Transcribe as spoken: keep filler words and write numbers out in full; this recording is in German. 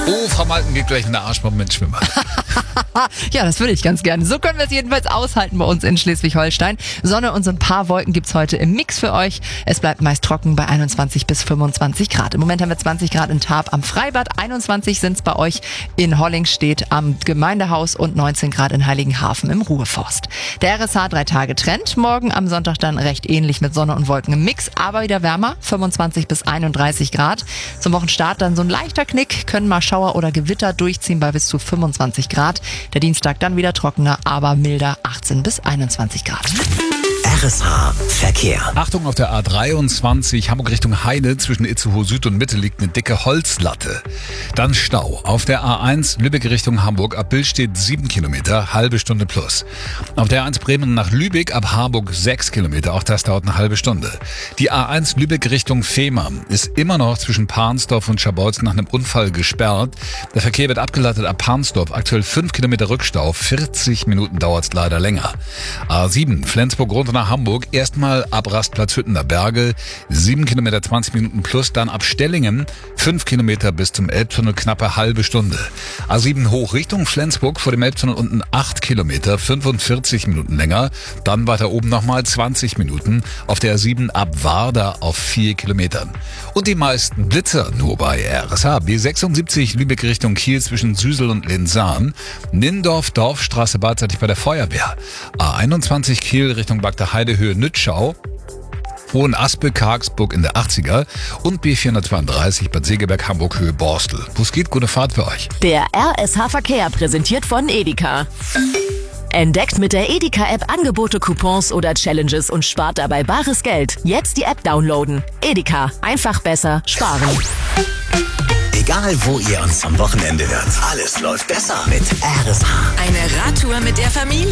Oh, Frau Malten geht gleich in der Arschbombe mit Schwimmbad. Ja, das würde ich ganz gerne. So können wir es jedenfalls aushalten bei uns in Schleswig-Holstein. Sonne und so ein paar Wolken gibt's heute im Mix für euch. Es bleibt meist trocken bei einundzwanzig bis fünfundzwanzig Grad. Im Moment haben wir zwanzig Grad in Tarp am Freibad, einundzwanzig sind's bei euch in Hollingstedt am Gemeindehaus und neunzehn Grad in Heiligenhafen im Ruheforst. Der R S H drei Tage Trend. Morgen am Sonntag dann recht ähnlich mit Sonne und Wolken im Mix, aber wieder wärmer, fünfundzwanzig bis einunddreißig Grad. Zum Wochenstart dann so ein leichter Knick, können mal Schauer oder Gewitter durchziehen bei bis zu fünfundzwanzig Grad. Der Dienstag dann wieder trockener, aber milder, achtzehn bis einundzwanzig Grad. R S H Verkehr. Achtung, auf der A dreiundzwanzig Hamburg Richtung Heide zwischen Itzehoe Süd und Mitte liegt eine dicke Holzlatte. Dann Stau. Auf der A eins Lübeck Richtung Hamburg ab Billstedt sieben Kilometer, halbe Stunde plus. Auf der A eins Bremen nach Lübeck ab Harburg sechs Kilometer, auch das dauert eine halbe Stunde. Die A eins Lübeck Richtung Fehmarn ist immer noch zwischen Pahrnsdorf und Schabolz nach einem Unfall gesperrt. Der Verkehr wird abgeleitet ab Pahrnsdorf, aktuell fünf Kilometer Rückstau, vierzig Minuten dauert es leider länger. A sieben Flensburg runter nach Hamburg, erstmal ab Rastplatz Hüttener Berge, sieben Kilometer, zwanzig Minuten plus, dann ab Stellingen, fünf Kilometer bis zum Elbtunnel, knappe halbe Stunde. A sieben hoch Richtung Flensburg, vor dem Elbtunnel unten acht Kilometer, fünfundvierzig Minuten länger, dann weiter oben nochmal zwanzig Minuten, auf der A sieben ab Warda auf vier Kilometern. Und die meisten Blitzer nur bei R S H. B sechsundsiebzig Lübeck Richtung Kiel zwischen Süsel und Linsan, Nindorf, Dorfstraße beidseitig bei der Feuerwehr, A einundzwanzig Kiel Richtung Bagda Heidehöhe Nützschau, Hohenaspe, Kargsburg in der achtziger und B vierhundertzweiunddreißig Bad Segeberg, Hamburg Höhe Borstel. Wo es geht, gute Fahrt für euch. Der R S H Verkehr präsentiert von Edeka. Entdeckt mit der Edeka-App Angebote, Coupons oder Challenges und spart dabei bares Geld. Jetzt die App downloaden. Edeka. Einfach besser sparen. Egal wo ihr uns am Wochenende hört, alles läuft besser mit R S H. Eine Radtour mit der Familie.